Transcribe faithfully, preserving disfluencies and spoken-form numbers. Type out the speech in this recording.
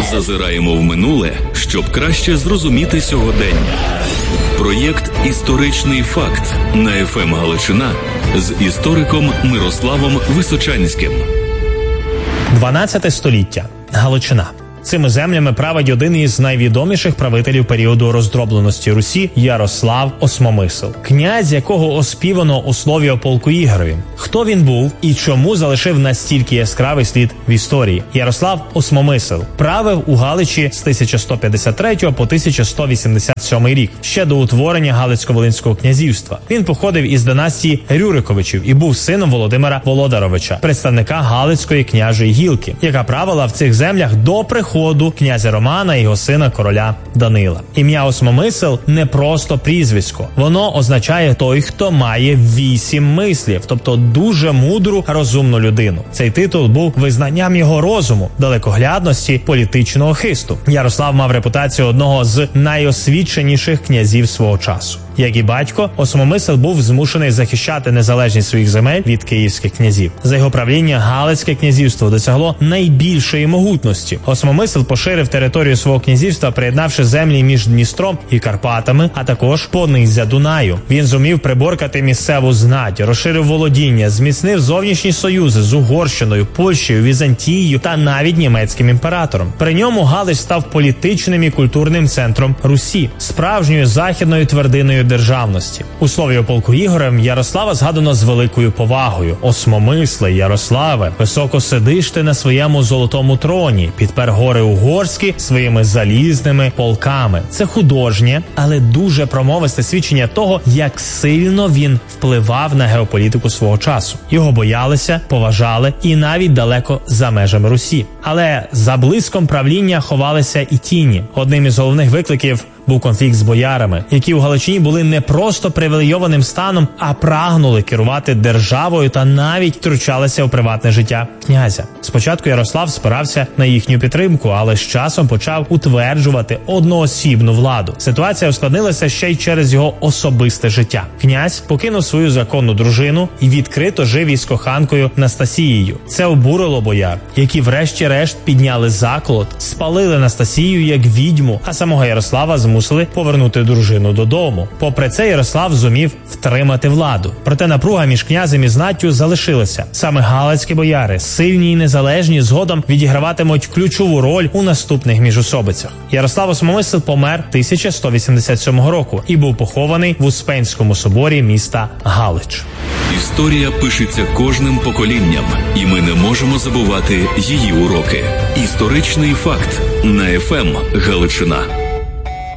Зазираємо в минуле, щоб краще зрозуміти сьогодення. Проєкт «Історичний факт» на еф ем Галичина з істориком Мирославом Височанським. дванадцяте століття. Галичина. Цими землями править один із найвідоміших правителів періоду роздробленості Русі – Ярослав Осмомисл, князь, якого оспівано у слові о полку Ігорові. Хто він був і чому залишив настільки яскравий слід в історії? Ярослав Осмомисл правив у Галичі з тисяча сто п'ятдесят третього по тисяча сто вісімдесят сьомий рік, ще до утворення Галицько-Волинського князівства. Він походив із династії Рюриковичів і був сином Володимира Володаровича, представника Галицької княжої гілки, яка правила в цих землях до приходу князя Романа і його сина короля Данила. Ім'я Осмомисл не просто прізвисько. Воно означає той, хто має вісім мислів, тобто дуже мудру, розумну людину. Цей титул був визнанням його розуму, далекоглядності, політичного хисту. Ярослав мав репутацію одного з найосвіченіших князів свого часу. Як і батько, Осмомисл був змушений захищати незалежність своїх земель від київських князів. За його правління Галицьке князівство досягло найбільшої могутності. Осмомисл поширив територію свого князівства, приєднавши землі між Дністром і Карпатами, а також понизя Дунаю. Він зумів приборкати місцеву знать, розширив володіння, зміцнив зовнішні союзи з Угорщиною, Польщею, Візантією та навіть німецьким імператором. При ньому Галич став політичним і культурним центром Русі, справжньою західною твердиною державності. У слові о полку Ігорем Ярослава згадано з великою повагою. Осмомисле, Ярославе, високо сидиш ти на своєму золотому троні, підпер гори угорські своїми залізними полками. Це художнє, але дуже промовисте свідчення того, як сильно він впливав на геополітику свого часу. Його боялися, поважали і навіть далеко за межами Русі. Але за блиском правління ховалися і тіні. Одним із головних викликів був конфлікт з боярами, які у Галичині були не просто привілейованим станом, а прагнули керувати державою та навіть втручалися у приватне життя князя. Спочатку Ярослав спирався на їхню підтримку, але з часом почав утверджувати одноосібну владу. Ситуація ускладнилася ще й через його особисте життя. Князь покинув свою законну дружину і відкрито жив із коханкою Настасією. Це обурило бояр, які врешті-решт підняли заколот, спалили Настасію як відьму, а самого Ярослава змусили Мусили повернути дружину додому. Попри це, Ярослав зумів втримати владу. Проте напруга між князем і знаттю залишилася. Саме галицькі бояри, сильні і незалежні, згодом відіграватимуть ключову роль у наступних міжусобицях. Ярослав Осмомисл помер тисяча сто вісімдесят сьомого року і був похований в Успенському соборі міста Галич. Історія пишеться кожним поколінням, і ми не можемо забувати її уроки. Історичний факт на еф ем Галичина.